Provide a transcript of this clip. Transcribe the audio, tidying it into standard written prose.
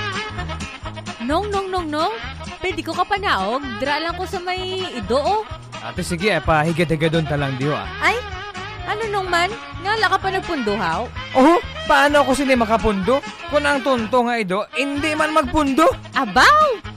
Nong. Pwede ko ka panaog. Dra lang ko sa may ido. Ate sige, pahigad-higadon talang diyo Ay, ano nung man? Ngala ka pa nagpunduhaw? Oh, paano ako sila makapundo? Kung ang tunto nga ido, hindi man magpundo. Abaw!